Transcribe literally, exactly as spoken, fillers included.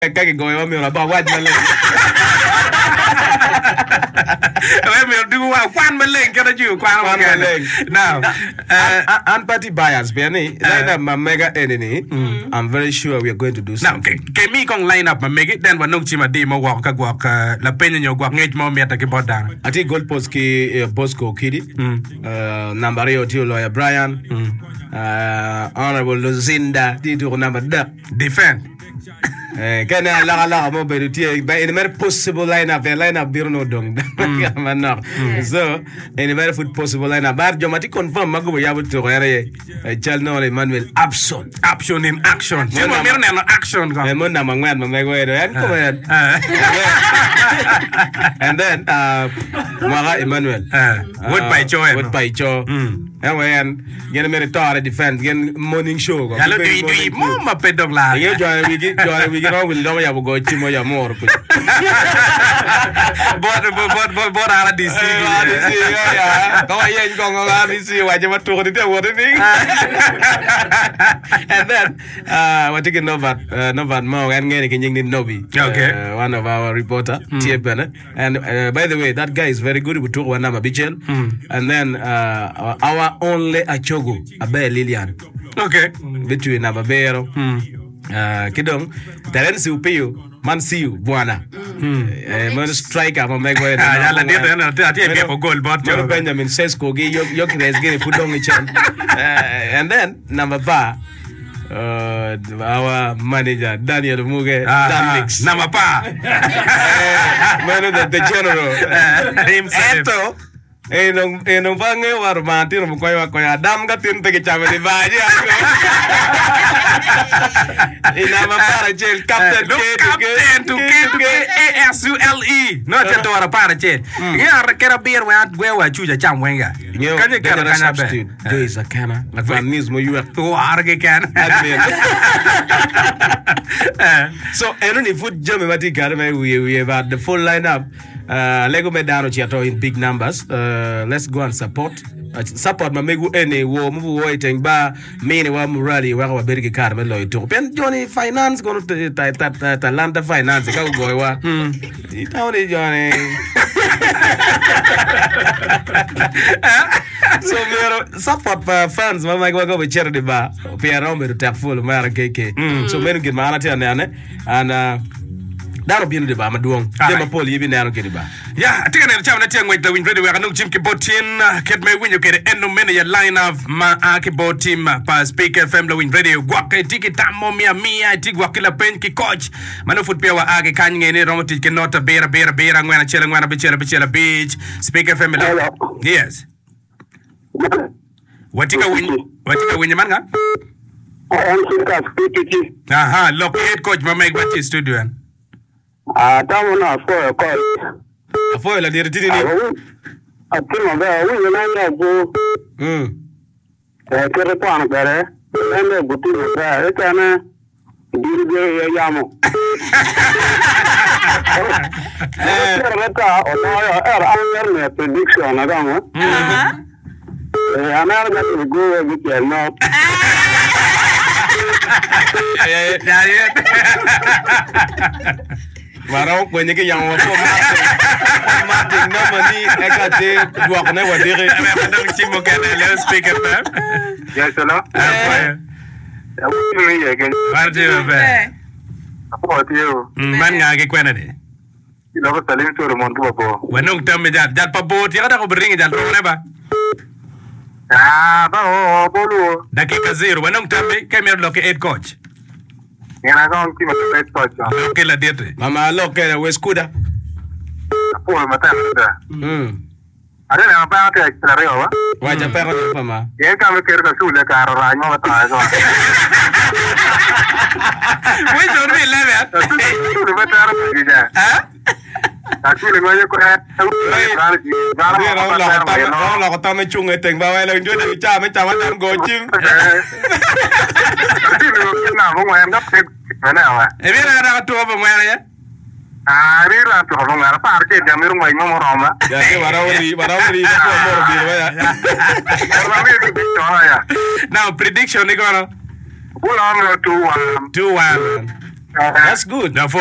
Kaki go yo mi ora ba wad malen. We mi do wa kwan malen kana ju kwan malen. Now, uh anti bias Benny, line up my mega enemy. I'm very sure we are going to do something. Now, ke mi kong line up my mega then wa nong chima di mo wa ka gwa ka la penya nyo gwa ngej mo meta ke bodan. Ati gold post ki Bosco Kidi. Uh number yo ti lawyer Brian. Uh honorable Luzinda ti to number da defend. Eh, kana la la mo be ti ba in very possible lineup a lineup birno dong manok so in very foot possible lineup bar jomati confirm mago ya bu to yare chalno Emmanuel Abson Option in action. Mo mer na action ko. e mo na mangwan mo mego edo en ko en and then uh Mara Emmanuel uh would by cho would by cho and when gen mere tore defense gen morning show go hello do do mo ma pedong la ye jo we gi jo we gi no will do ya go chimo ya mor ko bod bod bod bod ala dc ya ko ye ko ngala dc wa je matu ko te wo ni and then uh what you know about uh, no about mo and ngene ki nying Nobi okay uh, one of our reporter T Bennett and uh, by the way that guy is very good with one nama Bichel and then uh, our only Achogo Abe Lilian okay between Ababero uh kidong Terence Upio man see you bwana eh man striker ma mego ya la dia na ati be for goal but Benjamin Sesko gi yo yo kres gi fudong ichan and then number five uh our manager Daniel Muge Danlix number five man the, the general himself eh no eh no bange war mati no ko ya ko ya dam ga tin te ke chame di baji ina ma para chel captain ke captain to ke A S U L E no te to ara para chel ya kera beer wa gwe wa chuja cham wenga kanye kera kana be there is a kana la fanismo you are to arge kan so enoni foot jame mati garme we we about the full lineup uh lego medano chiato in big numbers uh let's go and support uh, support mamegu ene wo mu wo iteng ba mini wa murali wa wa berge karme lo to pen Johnny finance gono ta ta Talanta finance ka go wa itawni Johnny so mero support for fans mama go go charity ba pia rombe to tap full mara keke so mero gin mana tiane ane and uh daro bien de ba maduong de ma pol yibi nano kedi ba ya tika ne chama na tia ngwe the win radio wa kanung chim ke botin ket me winyo kede eno mene ya line of ma ake botim pa speaker F M la win radio gwa ke tiki tamo mia mia tigwa kila pen ki coach mano foot pia wa ake kanye ne romo tiki nota bera bera bera ngwana chela ngwana bichela bichela beach speaker F M la yes watika win watika win manga aha locate coach mama igwati studio an Ah, tamu na for call. Afo la diretini ni. Atimo ba wi na na go. Mm. Eh kere kwa na bere. Ene buti ba e kana dirige ya yamo. Eh reta o na era anger me prediction na gamo. Ah. Eh ana ga go with your no. ya ya ya Marau kwenye ke yang wapo mati no mani ekate dua kena wadire ame mandang chimo kana le speaker pa Yes hello. ah Ya wi ye gen. party ba Apo tio. man nga ke kwena de Ilo ko talin suru mon ko po. wanong tamme jat jat pa bot ya kada ko bringi jat ro ne ba Ah, ba o bolu. dakika zero wanong tamme kemer lo ke eight coach Yana ga on kima to coach. lo ke la dete mama loke we skuda Apo mata da. mm Ada na ba ta extra rewa. waja pera de mama Ye ka me ker ka sule ka ro ra mo ta so. we don't be leve Tu ba ta ra ji ja. ah Actually mo ye ko ha. Ra ji. Ra Dia ra orang lah kata orang lah kata mencung eteng bawa lagi juga dari cah macam macam gocim. Ti ni na mo ngam ga pe. Mana wa. e bira ra to ba ngwana ya Ah, ri ra to ro ngara pa ke ga mi ro ngai mo ro ma. Ya ke warawri warawri ko mor bi ya. Ra mi ti to ya. now prediction ni kono Pull on to one. two one That's good. Now,